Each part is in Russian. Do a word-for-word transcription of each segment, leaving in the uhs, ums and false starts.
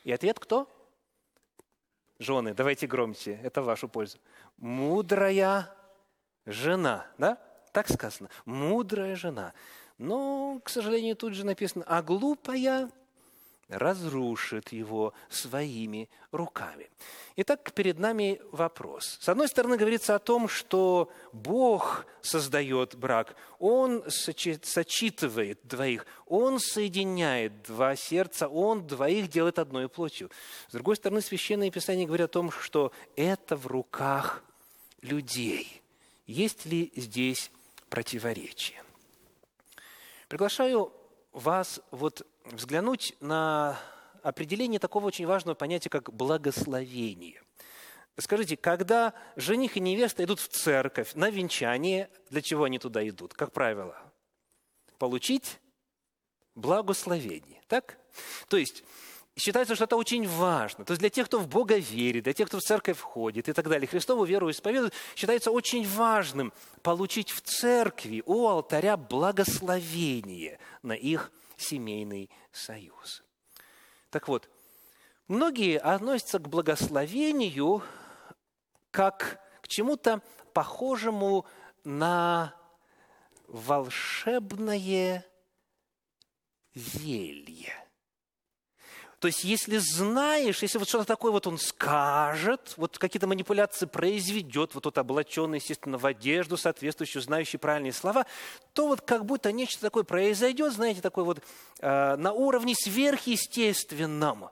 И ответ кто? Жены, давайте громче, это в вашу пользу. Мудрая жена, да? Так сказано. Мудрая жена. Но, к сожалению, тут же написано, а глупая разрушит его своими руками. Итак, перед нами вопрос. С одной стороны, говорится о том, что Бог создает брак, Он сочетывает двоих, Он соединяет два сердца, Он двоих делает одной плотью. С другой стороны, Священное Писание говорит о том, что это в руках людей. Есть ли здесь противоречие? Приглашаю вас вот взглянуть на определение такого очень важного понятия, как благословение. Скажите, когда жених и невеста идут в церковь на венчание, для чего они туда идут, как правило? Получить благословение, так? То есть считается, что это очень важно. То есть для тех, кто в Бога верит, для тех, кто в церковь входит и так далее, Христову веру исповедует, считается очень важным получить в церкви у алтаря благословение на их семейный союз. Так вот, многие относятся к благословению как к чему-то похожему на волшебное зелье. То есть, если знаешь, если вот что-то такое вот он скажет, вот какие-то манипуляции произведет, вот тот облаченный, естественно, в одежду, соответствующую, знающий правильные слова, то вот как будто нечто такое произойдет, знаете, такое вот э, на уровне сверхъестественном.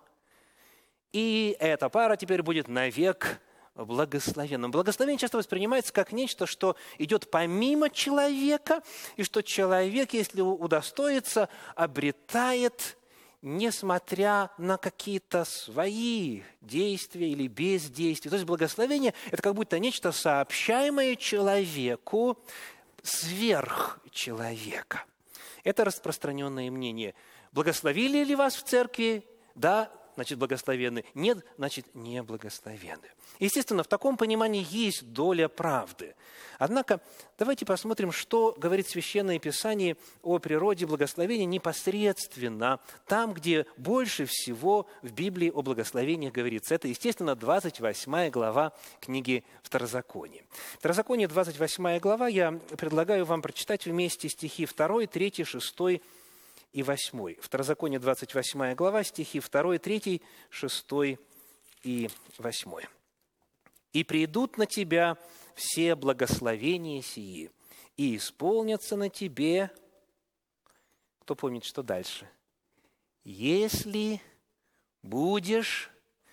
И эта пара теперь будет навек благословенным. Благословение часто воспринимается как нечто, что идет помимо человека, и что человек, если удостоится, обретает, несмотря на какие-то свои действия или бездействия. То есть благословение – это как будто нечто сообщаемое человеку сверх человека. Это распространенное мнение. Благословили ли вас в церкви? Да, значит, благословенны. Нет, значит, не благословенны. Естественно, в таком понимании есть доля правды. Однако, давайте посмотрим, что говорит Священное Писание о природе благословения непосредственно там, где больше всего в Библии о благословениях говорится. Это, естественно, двадцать восьмая глава книги Второзакония. Второзаконие, двадцать восьмая глава, я предлагаю вам прочитать вместе стихи два, три, шесть и восьмой. Второзаконие, двадцать восьмая глава, стихи два, три, шесть и восьмой. «И придут на тебя все благословения сии, и исполнятся на тебе...» Кто помнит, что дальше? «Если будешь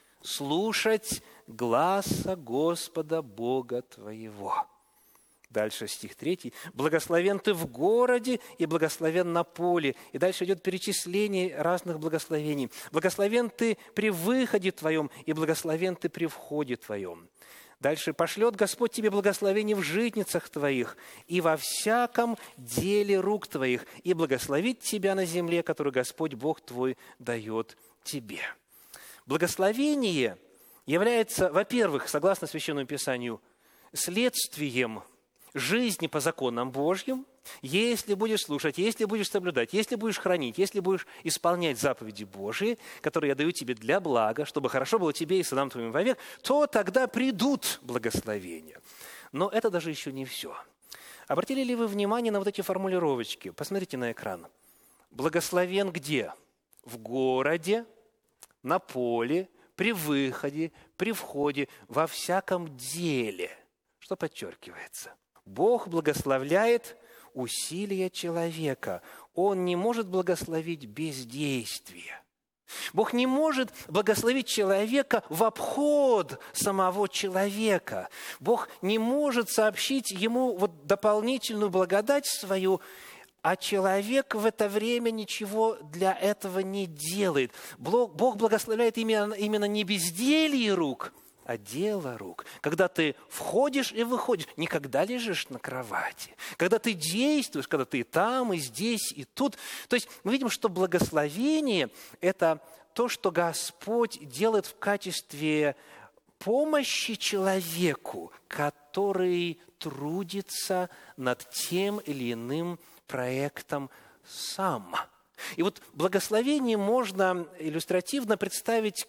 слушать гласа Господа Бога твоего». Дальше стих третий. «Благословен ты в городе и благословен на поле». И дальше идет перечисление разных благословений. «Благословен ты при выходе твоем и благословен ты при входе твоем». Дальше. «Пошлет Господь тебе благословение в житницах твоих и во всяком деле рук твоих, и благословит тебя на земле, которую Господь Бог твой дает тебе». Благословение является, во-первых, согласно Священному Писанию, следствием жизни по законам Божьим, если будешь слушать, если будешь соблюдать, если будешь хранить, если будешь исполнять заповеди Божьи, которые я даю тебе для блага, чтобы хорошо было тебе и сынам твоим вовек, то тогда придут благословения. Но это даже еще не все. Обратили ли вы внимание на вот эти формулировочки? Посмотрите на экран. Благословен где? В городе, на поле, при выходе, при входе, во всяком деле. Что подчеркивается? Бог благословляет усилия человека. Он не может благословить бездействие. Бог не может благословить человека в обход самого человека. Бог не может сообщить ему вот дополнительную благодать свою, а человек в это время ничего для этого не делает. Бог благословляет именно, именно не безделье рук, а дело рук. Когда ты входишь и выходишь, не когда лежишь на кровати. Когда ты действуешь, когда ты и там, и здесь, и тут. То есть мы видим, что благословение – это то, что Господь делает в качестве помощи человеку, который трудится над тем или иным проектом сам. И вот благословение можно иллюстративно представить